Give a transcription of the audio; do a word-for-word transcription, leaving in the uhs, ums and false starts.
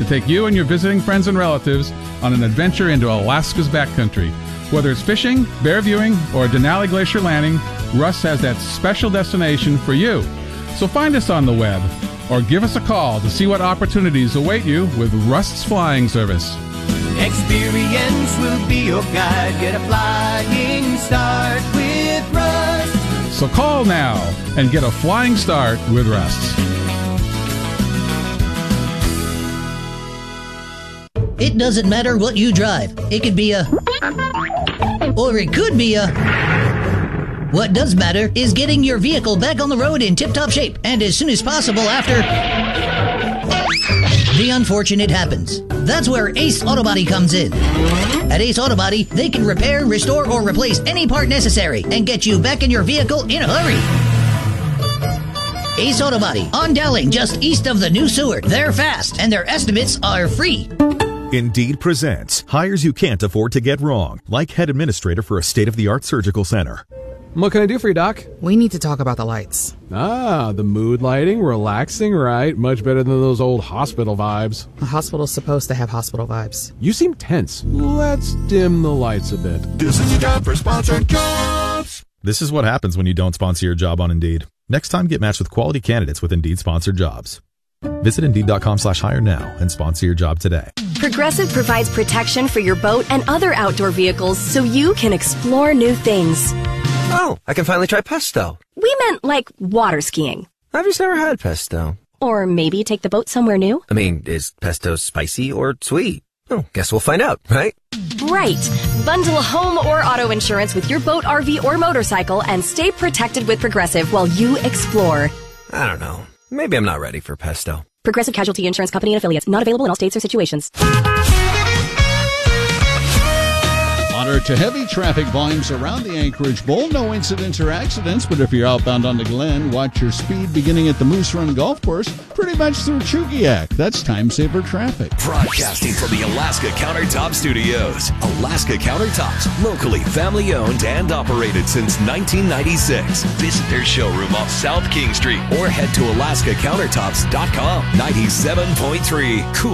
take you and your visiting friends and relatives on an adventure into Alaska's backcountry. Whether it's fishing, bear viewing, or Denali Glacier landing, Russ has that special destination for you. So find us on the web or give us a call to see what opportunities await you with Rust's Flying Service. Experience will be your guide. Get a flying start with Rust. So call now and get a flying start with Rust. It doesn't matter what you drive. It could be a... or it could be a... What does matter is getting your vehicle back on the road in tip-top shape, and as soon as possible after the unfortunate happens. That's where Ace Auto Body comes in. At Ace Auto Body, they can repair, restore, or replace any part necessary and get you back in your vehicle in a hurry. Ace Auto Body, on Dowling, just east of the new sewer. They're fast, and their estimates are free. Indeed presents hires you can't afford to get wrong, like head administrator for a state-of-the-art surgical center. What can I do for you, Doc? We need to talk about the lights. Ah, the mood lighting, relaxing, right? Much better than those old hospital vibes. A hospital's supposed to have hospital vibes. You seem tense. Let's dim the lights a bit. This is your job for sponsored jobs. This is what happens when you don't sponsor your job on Indeed. Next time, get matched with quality candidates with Indeed-sponsored jobs. Visit Indeed.com slash hire now and sponsor your job today. Progressive provides protection for your boat and other outdoor vehicles so you can explore new things. Oh, I can finally try pesto. We meant like water skiing. I've just never had pesto. Or maybe take the boat somewhere new. I mean, is pesto spicy or sweet? Oh, guess we'll find out, right? Right. Bundle home or auto insurance with your boat, R V, or motorcycle and stay protected with Progressive while you explore. I don't know. Maybe I'm not ready for pesto. Progressive Casualty Insurance Company and affiliates. Not available in all states or situations. Moderate to heavy traffic volumes around the Anchorage Bowl. No incidents or accidents, but if you're outbound on the Glen, watch your speed beginning at the Moose Run Golf Course, pretty much through Chugiak. That's time-saver traffic. Broadcasting from the Alaska Countertop Studios. Alaska Countertops, locally family-owned and operated since nineteen ninety-six. Visit their showroom off South King Street or head to alaska countertops dot com. ninety-seven point three Cool.